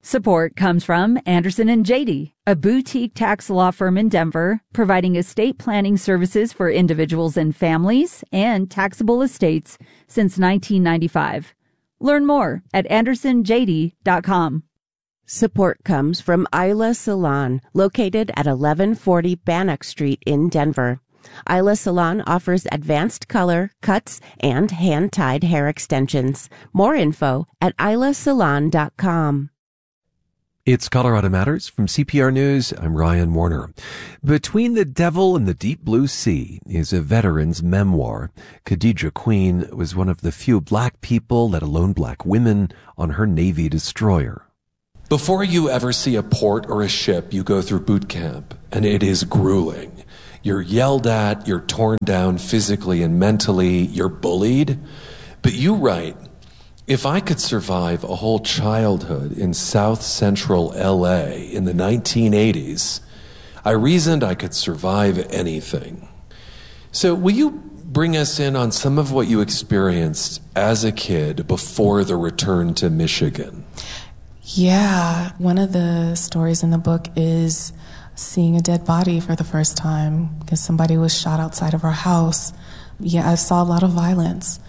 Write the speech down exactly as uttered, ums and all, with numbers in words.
Support comes from Anderson and J D, a boutique tax law firm in Denver, providing estate planning services for individuals and families and taxable estates since nineteen ninety-five. Learn more at anderson j d dot com. Support comes from Isla Salon, located at eleven forty Bannock Street in Denver. Isla Salon offers advanced color, cuts, and hand-tied hair extensions. More info at isla salon dot com. It's Colorado Matters from C P R News. I'm Ryan Warner. Between the Devil and the Deep Blue Sea is a veteran's memoir. Khadija Queen was one of the few black people, let alone black women, on her Navy destroyer. Before you ever see a port or a ship, you go through boot camp, and it is grueling. You're yelled at, you're torn down physically and mentally, you're bullied. But you write, if I could survive a whole childhood in South Central L A in the nineteen eighties, I reasoned I could survive anything. So will you bring us in on some of what you experienced as a kid before the return to Michigan? Yeah, one of the stories in the book is seeing a dead body for the first time because somebody was shot outside of our house. Yeah, I saw a lot of violence.